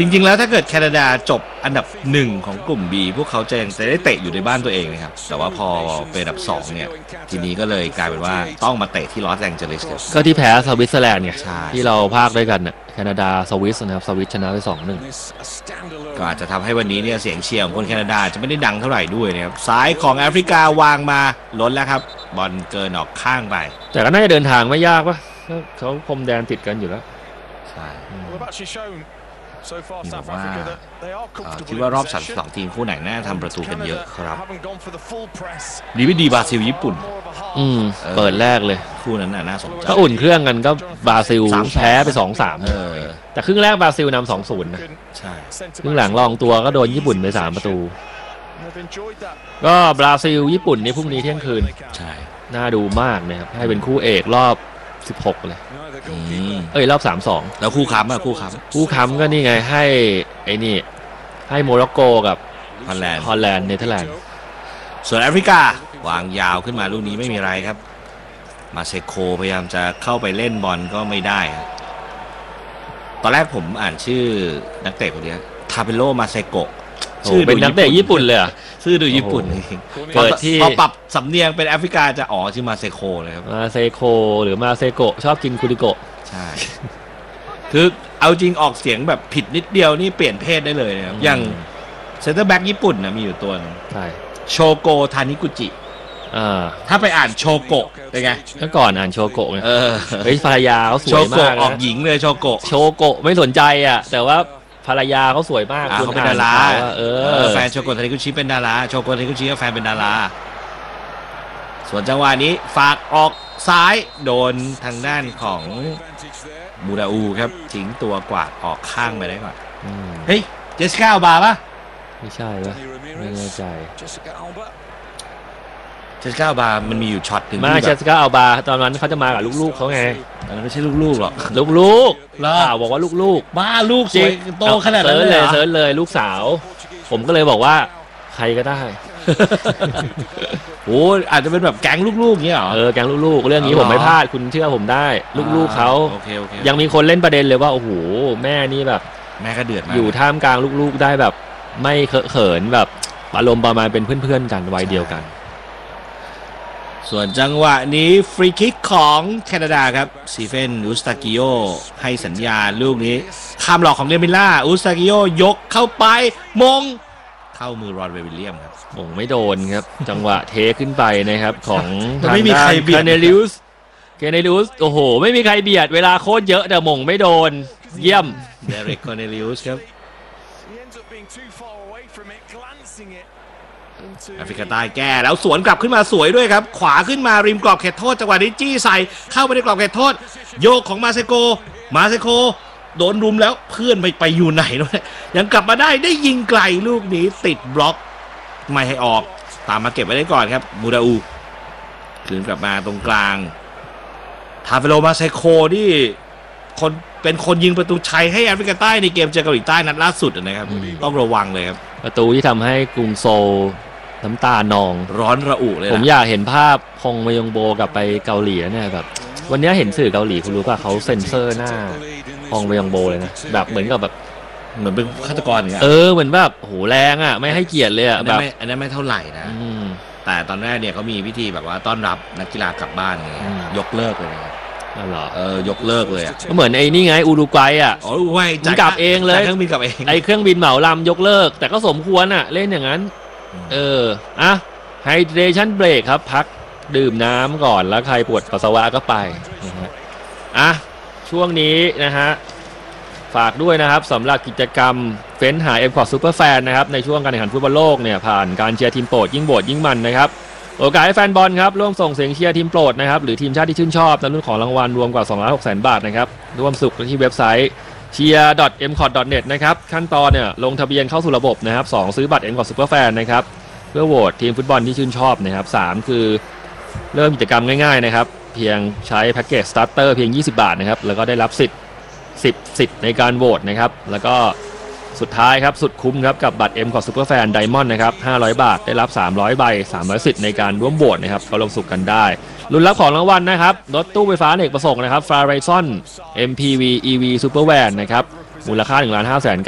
จริงๆแล้วถ้าเกิดแคนาดาจบอันดับ1ของกลุ่ม B พวกเขาจะยังจะได้เตะอยู่ในบ้านตัวเองนะครับแต่ว่าพอเป็นอันดับ2เนี่ยทีนี้ก็เลยกลายเป็นว่าต้องมาเตะที่ลอสแองเจลิสก็ที่แพ้สวิตเซอร์แลนด์ไงที่เราพากด้วยกันน่ะแคนาดาสวิสนะครับสวิสชนะไป 2-1 ก็อาจจะทำให้วันนี้เนี่ยเสียงเชียร์ของคนแคนาดาจะไม่ได้ดังเท่าไหร่ด้วยนะครับซ้ายของแอฟริกาวางมาล้นแล้วครับบอลเกินออกข้างไปแต่ก็น่าจะเดินทางไม่ยากปะเขาพรมแดนติดกันอยู่แล้วใช่ผมว่าคิดว่ารอบ32ทีมคู่ไหนน่าทำประตูกันเยอะครับดีบราซิลญี่ปุ่นเปิดแรกเลยคู่นั้นน่าสนใจก็อุ่นเครื่องกันก็บราซิลแพ้ไป 2-3แต่ครึ่งแรกบราซิลนำ 2-0 นะใช่ครึ่งหลังลองตัวก็โดนญี่ปุ่นไป3ประตูก็บราซิลญี่ปุ่นนี่พรุ่งนี้เที่ยงคืนใช่น่าดูมากนะครับให้เป็นคู่เอกรอบ16เลยรอบ32 แล้วคู่ค้ำก็นี่ไงให้ไอ้นี่ให้โมร็อกโกกับฮอลแลนด์เนเธอร์แลนด์ส่วนแอฟริกาวางยาวขึ้นมาลูกนี้ไม่มีไรครับมาเซโคพยายามจะเข้าไปเล่นบอลก็ไม่ได้ตอนแรกผมอ่านชื่อนักเตะคนนี้ทาเปโลมาเซโกชื่อเป็นนักเตะญี่ปุ่นเลยชื่อดูญี่ปุ่นเกิดที่พอปรับสำเนียงเป็นแอฟริกาจะชื่อมาเซโคเลยครับมาเซโคหรือมาเซโกชอบกินคุริโกะใช่คือเอาจริงออกเสียงแบบผิดนิดเดียวนี่เปลี่ยนเพศได้เลยนะครับอย่างเซนเตอร์แบ็กญี่ปุ่นนะมีอยู่ตัวนึงใช่โชโกทานิกุจิถ้าไปอ่านโชโกะเป็นไงเมื่อก่อนอ่านโชโกะไงภรรยาเขาสวยมากออกหญิงเลยโชโกะไม่สนใจแต่ว่าภรรยาเขาสวยมากเขาเป็นดาราแฟนโชโกะทานิกุชิเป็นดาราโชโกะทานิกุชิก็แฟนเป็นดาราส่วนจังหวะนี้ฝากออกซ้ายโดนทางด้านของมูราอูครับทิ้งตัวกวาดออกข้างไปได้ก่อนเฮ้ยเจสสิก้าบาร์ปะไม่ใช่ปะไม่แน่ใจเจสสิก้าบาร์มันมีอยู่ช็อตถึงมาเจสสิก้าบาร์ตอนนั้นเขาจะมากับลูกๆเขาไงตอนนั้นไม่ใช่ลูกๆหรอกลูกบอกว่าลูกบ้าลูกสวยโตขนาดนั้นเลยเซิร์ชเลยลูกสาวผมก็เลยบอกว่าใครก็ได้โอ้อาจจะเป็นแบบแก๊งลูกๆเงี้ยเหรอแก๊งลูกๆเรื่องนี้ผมไม่พลาดคุณเชื่อผมได้ลูกๆเขายังมีคนเล่นประเด็นเลยว่าโอ้โหแม่นี่แบบแม่ก็เดือดมากอยู่ท่ามกลางลูกๆได้แบบไม่เขินแบบอารมณ์ประมาณเป็นเพื่อนๆกันวัยเดียวกันส่วนจังหวะนี้ฟรีคิกของแคนาดาครับซีเฟนอุสตากิโอให้สัญญาณลูกนี้ข้ามหลอกของเดมิล่าอุสตากิโอยกเข้าไปมงเข้ามือรอนเววิลเลียมครับมงไม่โดนครับจังหวะเทขึ้นไปนะครับของทางด้านเคเนลิอุสโอ้โหไม่มีใครเบียดเวลาโคตรเยอะแต่มงไม่โดนเยี่ยมเดเร็กเคเนลิอุสครับแอฟริกาใต้แก้แล้วสวนกลับขึ้นมาสวยด้วยครับขวาขึ้นมาริมกรอบเขตโทษจังหวะนี้จี้ใส่เข้าไปในกรอบเขตโทษโยกของมาเซโกโดนรุมแล้วเพื่อนไปอยู่ไหนด้วยยังกลับมาได้ยิงไกลลูกนี้ติดบล็อกไม่ให้ออกตามมาเก็บไว้ได้ก่อนครับมูราอูคืนกลับมาตรงกลางทาเฟโลมาเซโคที่เป็นคนยิงประตูชัยให้แอฟริกาใต้ในเกมเจอเกาหลีใต้นัดล่าสุดนะครับต้องระวังเลยครับประตูที่ทำให้กรุงโซลน้ำตานองร้อนระอุเลยผมอยากเห็นภาพพงมยงโบกลับไปเกาหลีเนี่ยแบบวันนี้เห็นสื่อเกาหลีคุณรู้ป่ะเขาเซ็นเซอร์หน้าพงมยงโบเลยนะแบบเหมือนกับแบบเหมือนเป็นฆาตกรอย่างเงี้ยเหมือนแบบโหแรงไม่ให้เกียรติเลยแบบอันนั้นไม่เท่าไหร่นะแต่ตอนแรกเนี่ยเขามีพิธีแบบว่าต้อนรับนักกีฬากลับบ้านไงยกเลิกเลยยกเลิกเลยก็เหมือนไอ้นี่ไงอุรุกวัยอุรุกวัยกลับเองเลยเครื่องบินกลับเองไอ้เครื่องบินเหมาลำยกเลิกแต่ก็สมควรเล่นอย่างนั้นไฮเดรชั่นเบรกครับพักดื่มน้ำก่อนแล้วใครปวดปัสสาวะก็ไปช่วงนี้นะฮะฝากด้วยนะครับสำหรับกิจกรรมเฟ้นหา M-Sport Super Fan นะครับในช่วงการแข่งขันฟุตบอลโลกเนี่ยผ่านการเชียร์ทีมโปรดยิ่งโหวตยิ่งมันนะครับโอกาสให้แฟนบอลครับร่วมส่งเสียงเชียร์ทีมโปรดนะครับหรือทีมชาติที่ชื่นชอบในรุ่นของรางวัลรวมกว่า 2,600,000 บาทนะครับร่วมสนุกที่เว็บไซต์ cheer.mcot.net นะครับขั้นตอนเนี่ยลงทะเบียนเข้าสู่ระบบนะครับ2ซื้อบัตร M-Sport Super Fan นะครับเพื่อโหวตทีมฟุตบอลที่ชื่นชอบนะครับ3คือเริ่มกิจกรรมง่ายๆนะครับเพียงใช้แพ็กเกจสตาร์เตอร์เพียง20 บาทนะครับแล้วก็ได้รับสิทธิ์ในการโหวตนะครับแล้วก็สุดท้ายครับสุดคุ้มครับกับบัตร M-Sport Super Fan Diamond นะครับ500 บาทได้รับ300ใบ300สิทธิ์ในการร่วมโหวตนะครับก็ลงสุกกันได้ลุ้นรับของรางวัลนะครับรถตู้ไฟฟ้าเอกประสงค์นะครับ Farizon MPV EV Super Van นะครับมูลค่า 1,500,000